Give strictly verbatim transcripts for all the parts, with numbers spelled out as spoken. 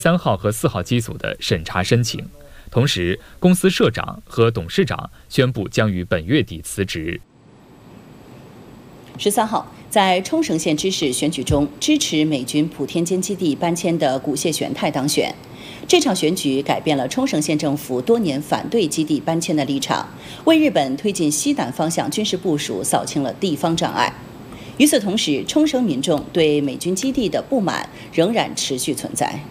三号和四号机组的审查申请。同时，公司社长和董事长宣布将于本月底辞职。 十三号，在冲绳县知事选举中，支持美军普天间基地搬迁的古谢玄太当选。这场选举改变了冲绳县政府多年反对基地搬迁的立场，为日本推进西南方向军事部署扫清了地方障碍。与此同时，冲绳民众对美军基地的不满仍然持续存在。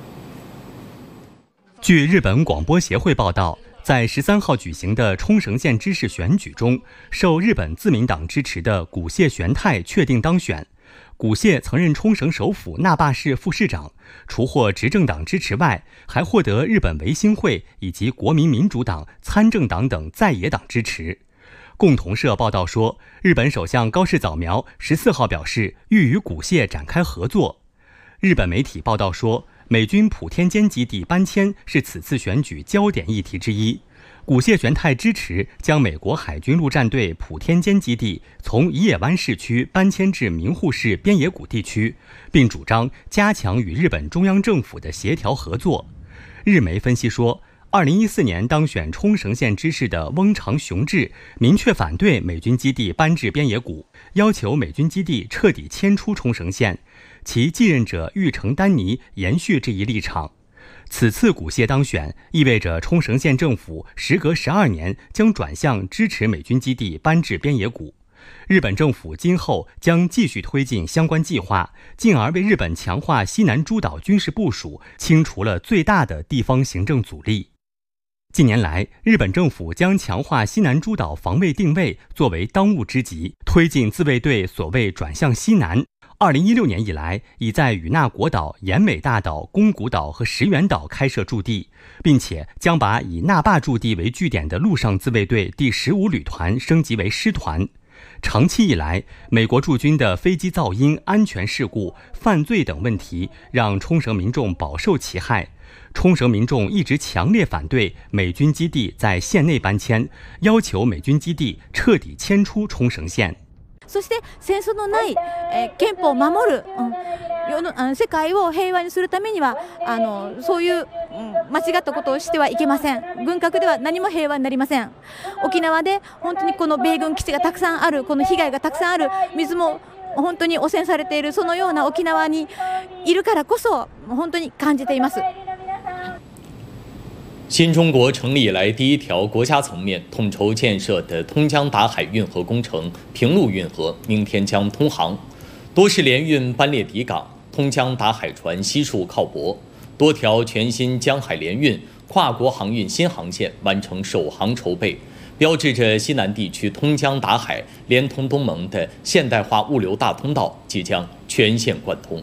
据日本广播协会报道，在十三号举行的冲绳县知事选举中，受日本自民党支持的古谢玄太确定当选。古谢曾任冲绳首府那霸市副市长，除获执政党支持外，还获得日本维新会以及国民民主党、参政党等在野党支持。共同社报道说，日本首相高市早苗十四号表示，欲与古谢展开合作。日本媒体报道说，美军普天间基地搬迁是此次选举焦点议题之一。古谢玄太支持将美国海军陆战队普天间基地从宜野湾市区搬迁至名护市边野古地区，并主张加强与日本中央政府的协调合作。日媒分析说，二零一四年当选冲绳县知事的翁长雄志明确反对美军基地搬至边野古，要求美军基地彻底迁出冲绳县。其继任者玉城丹尼延续这一立场。此次古谢当选，意味着冲绳县政府时隔十二年将转向支持美军基地搬至边野古。日本政府今后将继续推进相关计划，进而为日本强化西南诸岛军事部署清除了最大的地方行政阻力。近年来，日本政府将强化西南诸岛防卫定位作为当务之急，推进自卫队所谓转向西南。二零一六年以来，已在与那国岛、奄美大岛、宫古岛和石垣岛开设驻地，并且将把以那霸驻地为据点的陆上自卫队第十五旅团升级为师团。长期以来，美国驻军的飞机噪音、安全事故、犯罪等问题，让冲绳民众饱受其害。冲绳民众一直强烈反对美军基地在县内搬迁，要求美军基地彻底迁出冲绳县。 そして戦争のない、えー、憲法を守る、うん、世のあの世界を平和にするためにはあのそういう、うん、間違ったことをしてはいけません。軍拡では何も平和になりません。沖縄で本当にこの米軍基地がたくさんある、この被害がたくさんある、水も本当に汚染されている、そのような沖縄にいるからこそ本当に感じています。 新中国成立以来第一条国家层面统筹建设的通江达海运河工程平陆运河明天将通航，多式联运班列抵港，通江达海船悉数靠泊，多条全新江海联运跨国航运新航线完成首航筹备，标志着西南地区通江达海连通东盟的现代化物流大通道即将全线贯通。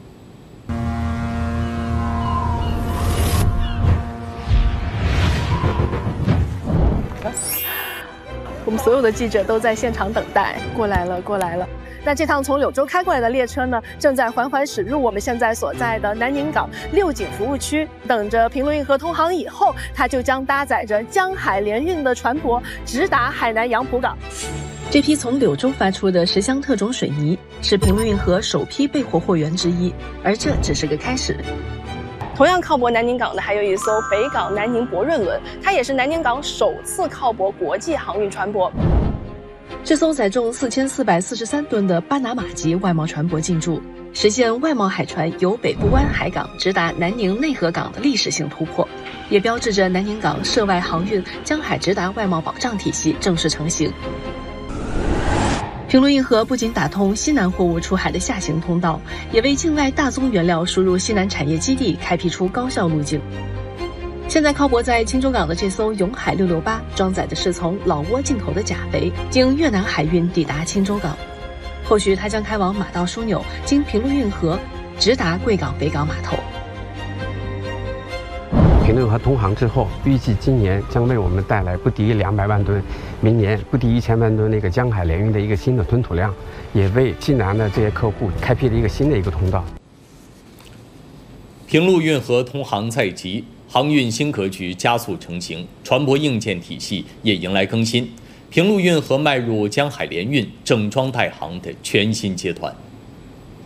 我们所有的记者都在现场等待，过来了，过来了。那这趟从柳州开过来的列车呢，正在缓缓驶入我们现在所在的南宁港六井服务区，等着平陆运河通航以后，它就将搭载着江海联运的船舶直达海南杨浦港。 这批从柳州发出的十箱特种水泥是平陆运河首批备货货源之一，而这只是个开始。 同样靠泊南宁港的还有一艘北港南宁博润轮，它也是南宁港首次靠泊国际航运船舶。 这艘载重四千四百四十三吨的巴拿马级外贸船舶进驻，实现外贸海船由北部湾海港直达南宁内河港的历史性突破，也标志着南宁港涉外航运江海直达外贸保障体系正式成型。平陆运河不仅打通西南货物出海的下行通道，也为境外大宗原料输入西南产业基地开辟出高效路径。现在靠泊在青州港的这艘永海六六八，装载的是从老挝进口的钾肥，经越南海运抵达青州港。后续它将开往马道枢纽，经平陆运河直达贵港北港码头。 平陆运河通航之后，预计今年将为我们带来不敌两百万吨，明年不敌一千万吨的一个江海联运的一个新的吞吐量，也为西南的这些客户开辟了一个新的一个通道。 平陆运河通航在即，航运新格局加速成型，船舶硬件体系也迎来更新。平陆运河迈入江海联运整装待航的全新阶段。